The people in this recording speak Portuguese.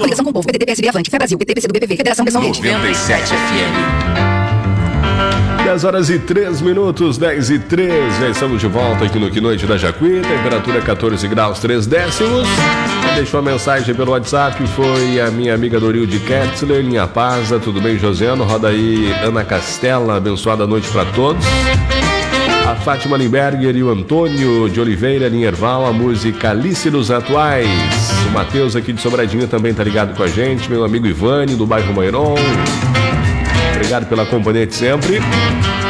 Coligação com o Povo, PDT, PSB, Avante, Fé Brasil, PT, PC do BPV, Federação Pessoal Rede. 97 FM. 10 horas e 3 minutos, 10 e 3. Já estamos de volta aqui no Que Noite da Jacuí. Temperatura 14 graus 3 décimos. Quem deixou a mensagem pelo WhatsApp foi a minha amiga Dorilde Ketzler, Linha Paza. Tudo bem, Josiano? Roda aí Ana Castela. Abençoada noite para todos. A Fátima Limberger e o Antônio de Oliveira, Linha Erval. A música Alice dos Atuais. O Matheus aqui de Sobradinho também tá ligado com a gente. Meu amigo Ivani do bairro Moiron. Obrigado pela companhia de sempre.